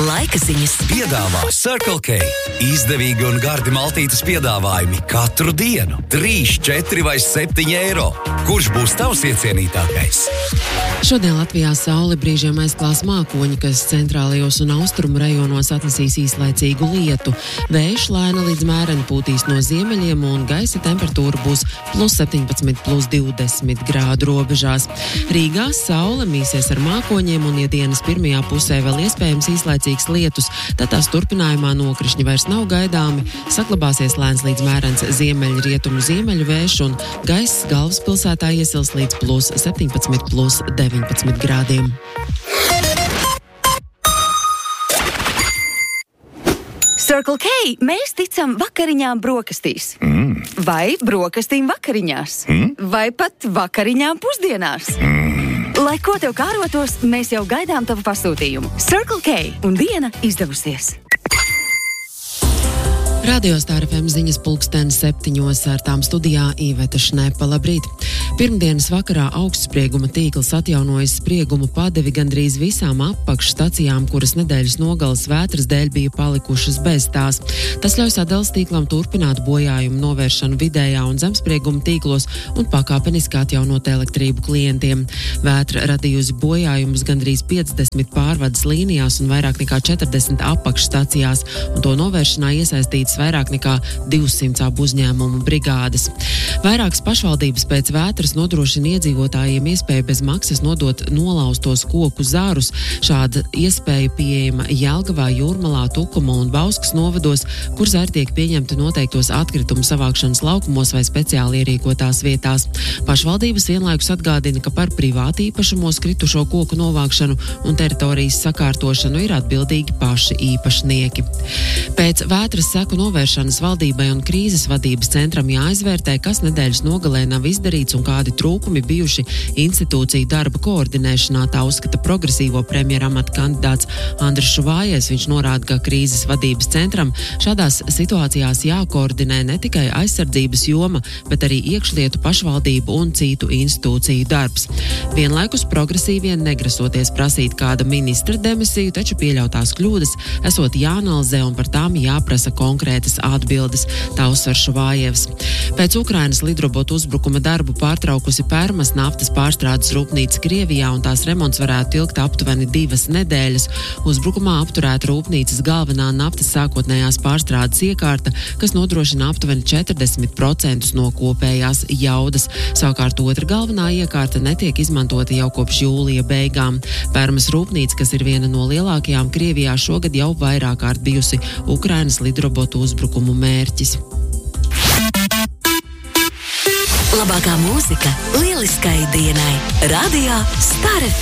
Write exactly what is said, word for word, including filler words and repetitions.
laika ziņas. Piedāvā Circle K. Izdevīgi un gardi maltītes piedāvājumi katru dienu. trīs, četri vai septiņi eiro. Kurš būs tavs iecienītākais? Šodien Latvijā saule brīžiem aizklās mākoņi, kas centrālajos un austrumu rajonos atnesīs īslaicīgu lietu. Vējš lēna līdz mēreni pūtīs no ziemeļiem un gaisa temperatūra būs plus septiņpadsmit, plus divdesmit grādu robežās. Rīgā saule mīsies ar mākoņiem un, ja dienas pirmajā pusē vēl iespējams īslaicīgs lietus, tad tās turpinājumā nokrišņi vairs nav gaidāmi, saglabāsies lēns līdz mērens ziemeļu rietumu ziemeļu vējš un gaiss galvaspilsētā iesils līdz plus septiņpadsmit, plus deviņpadsmit grādiem. Circle K, mēs ticam vakariņām brokastīs. Mm. Vai brokastīm vakariņās. Mm. Vai pat vakariņām pusdienās. Mm. Lai ko tev kārotos, mēs jau gaidām tavu pasūtījumu. Circle K un diena izdevusies. Radio Star F M ziņas pulksteni septiņos, ar tām studijā Iveta Šnepa. Labrīt! Pirmdienas vakarā augstsprieguma tīkls atjaunojas spriegumu padevi gandrīz visām apakšstacijām, kuras nedēļas nogalas vētras dēļ bija palikušas bez tās. Tas ļauj sadales tīklam turpināt bojājumu novēršanu vidējā un zemsprieguma tīklos un pakāpeniski atjaunot elektrību klientiem. Vētra radījusi bojājumus gandrīz piecdesmit pārvades līnijās un vairāk nekā četrdesmit apakšstacijās, un to novēršanā iesaistītas vairāk nekā divsimt abu uzņēmumu brigādes. Vairākas pašvaldības pēc vētras nodrošina iedzīvotājiem iespēju bez maksas nodot nolaustos koku zārus. Šāda iespēja pieejama Jelgavā, Jūrmalā, Tukuma un Bauskas novados, kur zari tiek pieņemti noteiktos atkritumu savākšanas laukumos vai speciāli ierīkotās vietās. Pašvaldības vienlaikus atgādina, ka par privāti īpašumos kritušo koku novākšanu un teritorijas sakārtošanu ir atbildīgi paši īpašnieki. Pēc vētras seku novēršanas valdībai un krīzes vadības centram jāizvērtē, kas nedēļas nogalē nav izdarīts un kādi trūkumi bijuši institūciju darba koordinēšanā, tā uzskata progresīvo premjera amata kandidāts Andris Šuvājs. Viņš norāda, ka krīzes vadības centram šādās situācijās jākoordinē ne tikai aizsardzības joma, bet arī iekšlietu, pašvaldību un citu institūciju darbs. Vienlaikus progresīvie negrasoties prasīt kāda ministra demisiju, taču pieļautās kļūdas esot jāanalizē un par tām jāprasa konkrētas atbildes, tā uzsver Šuvājevs. Pēc Ukrainas lidrobotu uzbrukuma darbu pārtraukusi Permas naftas pārstrādes rūpnīca Krievijā, un tās remonts varētu ilgt aptuveni divas nedēļas. Uzbrukumā apturēta rūpnīcas galvenā naftas sākotnējās pārstrādes iekārta, kas nodrošina aptuveni četrdesmit procentus no kopējās jaudas. Savukārt otra galvenā iekārta netiek izmantota jau kopš jūlija beigām. Permas rūpnīca, kas ir viena no lielākajām Krievijā, šogad jau vairāk kārt bijusi Ukrainas lidrobotu uzbrukumu mērķis. Labākā mūzika lieliskai dienai. Radio Star F M.